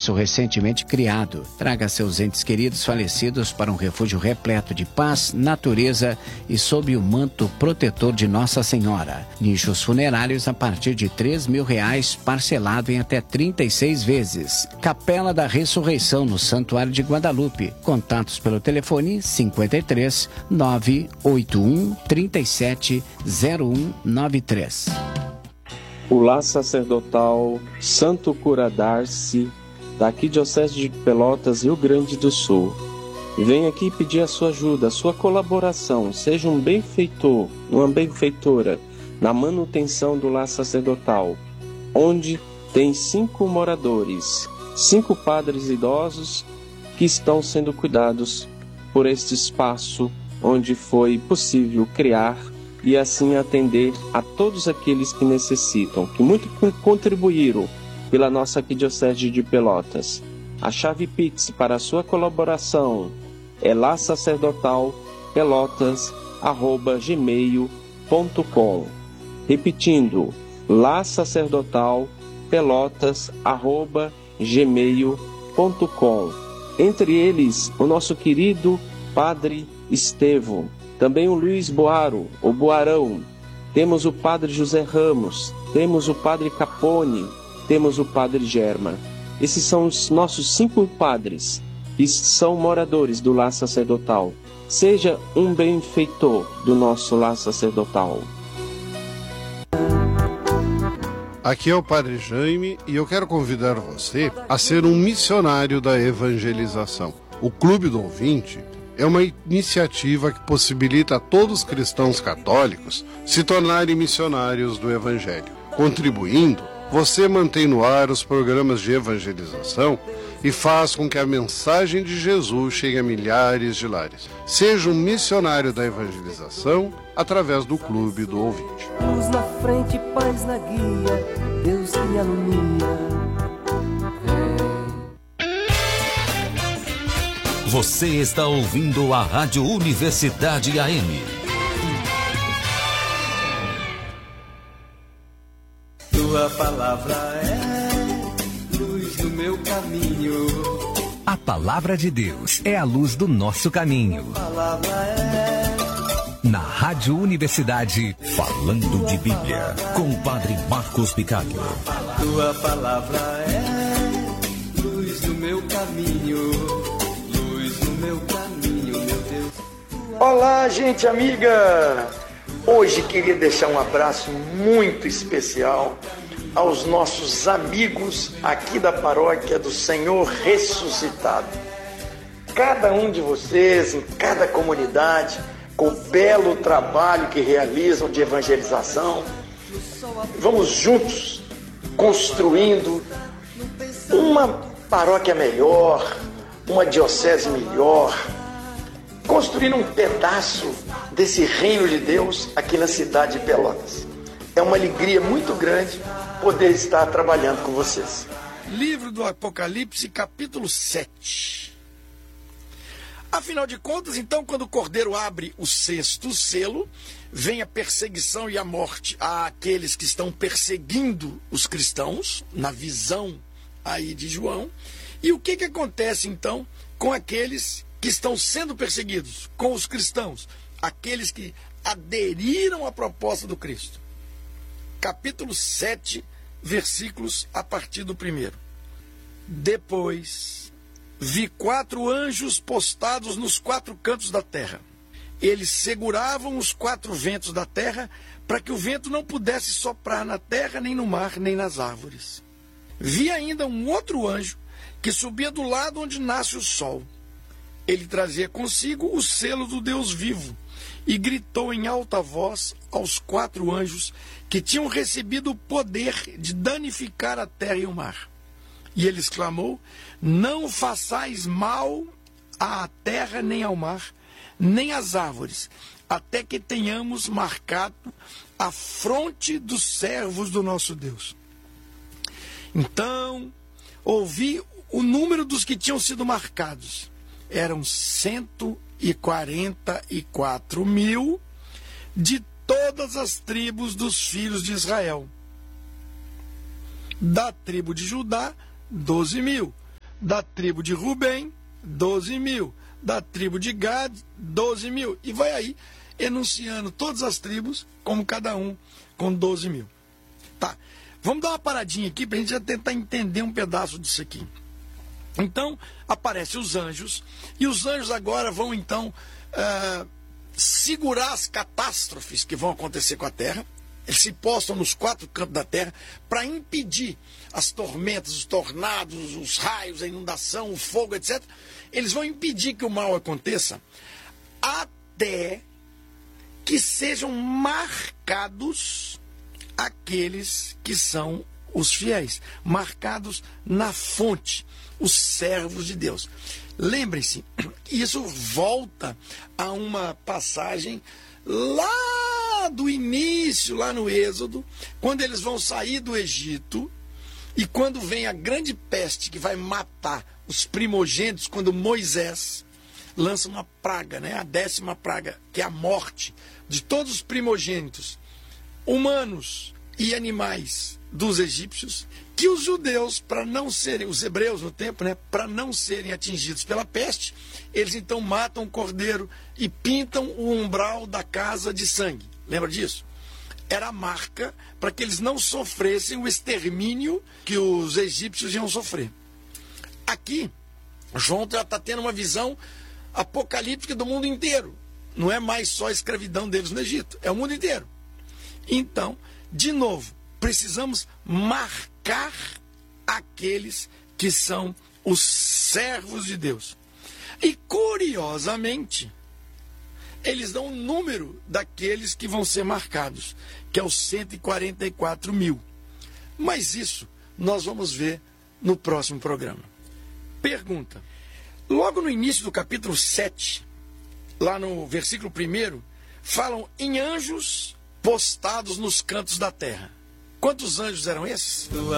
espaço recentemente criado. Traga seus entes queridos falecidos para um refúgio repleto de paz, natureza e sob o manto protetor de Nossa Senhora. Nichos funerários a partir de R$3.000, parcelado em até 36 vezes. Capela da Ressurreição no Santuário de Guadalupe. Contatos pelo telefone 53 981 37 0193. O lar sacerdotal Santo Cura d'Arce, da Arquidiocese de Pelotas, Rio Grande do Sul. Vem aqui pedir a sua ajuda, a sua colaboração. Seja um benfeitor, uma benfeitora na manutenção do lar sacerdotal, onde tem 5 moradores, 5 padres idosos que estão sendo cuidados por este espaço onde foi possível criar e assim atender a todos aqueles que necessitam, que muito contribuíram pela nossa Arquidiocese de Pelotas. A chave Pix para a sua colaboração é lasacerdotalpelotas@gmail.com. Repetindo, lasacerdotalpelotas@gmail.com. Entre eles, o nosso querido Padre Estevão, também o Luiz Boaro, o Boarão, temos o Padre José Ramos, temos o Padre Capone, temos o Padre Germa. Esses são os nossos 5 padres que são moradores do lar sacerdotal. Seja um benfeitor do nosso lar sacerdotal. Aqui é o Padre Jaime e eu quero convidar você a ser um missionário da evangelização. O Clube do Ouvinte é uma iniciativa que possibilita a todos os cristãos católicos se tornarem missionários do Evangelho. Contribuindo, você mantém no ar os programas de evangelização e faz com que a mensagem de Jesus chegue a milhares de lares. Seja um missionário da evangelização através do Clube do Ouvinte. Luz na frente, paz na guia, Deus que alumia. Você está ouvindo a Rádio Universidade AM. Tua palavra é luz no meu caminho. A palavra de Deus é a luz do nosso caminho. A palavra é... Na Rádio Universidade, Falando de Bíblia, com o Padre Marcos Picalho. Tua palavra é luz no meu caminho. Meu caminho, meu Deus. Olá, gente amiga! Hoje queria deixar um abraço muito especial aos nossos amigos aqui da paróquia do Senhor Ressuscitado. Cada um de vocês, em cada comunidade, com o belo trabalho que realizam de evangelização, vamos juntos construindo uma paróquia melhor, uma diocese melhor, construindo um pedaço desse reino de Deus aqui na cidade de Pelotas. É uma alegria muito grande poder estar trabalhando com vocês. Livro do Apocalipse, capítulo 7. Afinal de contas, então, quando o Cordeiro abre o 6º selo, vem a perseguição e a morte àqueles que estão perseguindo os cristãos, na visão aí de João. E o que acontece, então, com aqueles que estão sendo perseguidos, com os cristãos, aqueles que aderiram à proposta do Cristo? Capítulo 7, versículos a partir do 1. Depois, vi 4 anjos postados nos 4 cantos da terra. Eles seguravam os 4 ventos da terra, para que o vento não pudesse soprar na terra, nem no mar, nem nas árvores. Vi ainda um outro anjo, que subia do lado onde nasce o sol. Ele trazia consigo o selo do Deus vivo e gritou em alta voz aos 4 anjos que tinham recebido o poder de danificar a terra e o mar. E ele exclamou: não façais mal à terra, nem ao mar, nem às árvores, até que tenhamos marcado a fronte dos servos do nosso Deus. Então, ouvi o número dos que tinham sido marcados. Eram 144.000 de todas as tribos dos filhos de Israel. Da tribo de Judá, 12.000. Da tribo de Rubem, 12.000. Da tribo de Gad, 12.000. E vai aí enunciando todas as tribos, como cada um com 12.000. Tá, vamos dar uma paradinha aqui para a gente já tentar entender um pedaço disso aqui. Então, aparecem os anjos, e os anjos agora vão então segurar as catástrofes que vão acontecer com a terra. Eles se postam nos 4 cantos da terra para impedir as tormentas, os tornados, os raios, a inundação, o fogo, etc. Eles vão impedir que o mal aconteça até que sejam marcados aqueles que são os fiéis, marcados na fonte, os servos de Deus. Lembrem-se, isso volta a uma passagem lá do início, lá no Êxodo, quando eles vão sair do Egito e quando vem a grande peste que vai matar os primogênitos, quando Moisés lança uma praga, né? A 10ª praga, que é a morte de todos os primogênitos, humanos e animais dos egípcios, que os judeus, para não serem, os hebreus no tempo, né, para não serem atingidos pela peste, eles então matam o cordeiro e pintam o umbral da casa de sangue. Lembra disso? Era a marca para que eles não sofressem o extermínio que os egípcios iam sofrer. Aqui, João já está tendo uma visão apocalíptica do mundo inteiro. Não é mais só a escravidão deles no Egito, é o mundo inteiro. Então, de novo, precisamos marcar aqueles que são os servos de Deus. E, curiosamente, eles dão o número daqueles que vão ser marcados, que é os 144.000. Mas isso nós vamos ver no próximo programa. Pergunta. Logo no início do capítulo 7, lá no versículo 1, falam em anjos postados nos cantos da terra. Quantos anjos eram esses?